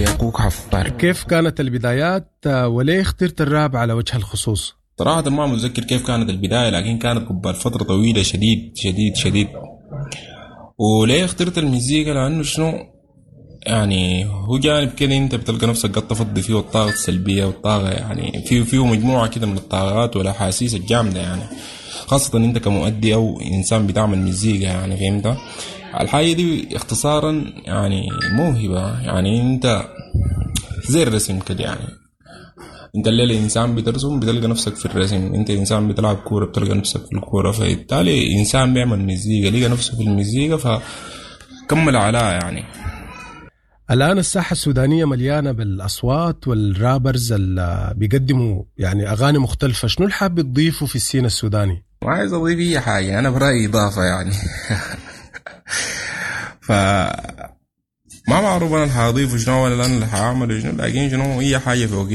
أخوك حفار. كيف كانت البدايات وليه اخترت الراب على وجه الخصوص؟ صراحة ما متذكر كيف كانت البداية، لكن كانت قبل فترة طويلة شديد شديد شديد. وليه اخترت المزيكا؟ لأنه شنو يعني، هو جانب كده انت بتلقى نفسك قد تفضي فيه الطاقة السلبية والطاقة، يعني فيه مجموعة كده من الطاقات والأحاسيس الجامدة يعني، خاصة انت كمؤدي او انسان بتعمل مزيكا يعني، فهمت؟ الحاجة دي اختصارا يعني موهبة، يعني انت زي الرسم كده يعني، انت الليلة انسان بترسم بتلقى نفسك في الرسم، انت انسان بتلعب كورة بتلقى نفسك في الكورة، فبالتالي انسان بيعمل مزيكا لقى نفسه في المزيكا فكمل عليها يعني. الآن الساحة السودانية مليانة بالأصوات والرابرز اللي بيقدموا يعني أغاني مختلفة، شنو الحاب تضيفه في السين السوداني؟ ما عايز اضيف اي حاجة، انا برأيي اضافة يعني. ف ما معروف انا اللي حاضيفه شنو ولا انا اللي حاعمله شنو، لكن شنو اي حاجة فوق